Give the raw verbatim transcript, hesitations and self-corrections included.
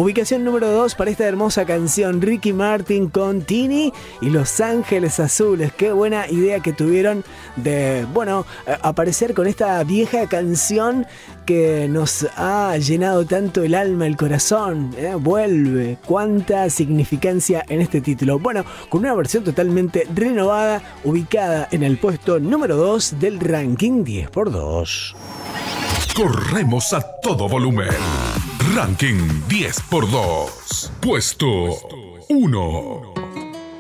Ubicación número dos para esta hermosa canción, Ricky Martin con Tini y Los Ángeles Azules. Qué buena idea que tuvieron de, bueno, aparecer con esta vieja canción que nos ha llenado tanto el alma, el corazón. ¿eh? Vuelve. Cuánta significancia en este título. Bueno, con una versión totalmente renovada, ubicada en el puesto número dos del ranking diez por dos. Corremos a todo volumen. Ranking diez por dos. Puesto uno.